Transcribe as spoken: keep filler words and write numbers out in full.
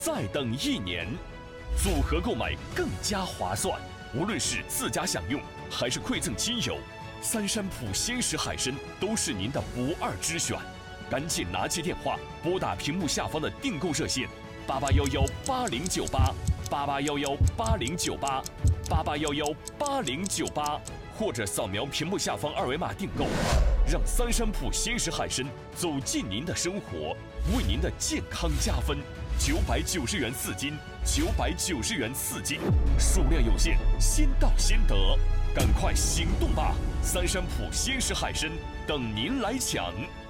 再等一年，组合购买更加划算。无论是自家享用还是馈赠亲友，三山普鲜食海参都是您的不二之选。赶紧拿起电话，拨打屏幕下方的订购热线八八幺幺八零九八八八幺幺八零九八八八幺幺八零九八，或者扫描屏幕下方二维码订购，让三山普鲜食海参走进您的生活，为您的健康加分。九百九十元四斤，九百九十元四斤，数量有限，先到先得，赶快行动吧！三山普鲜食海参等您来抢。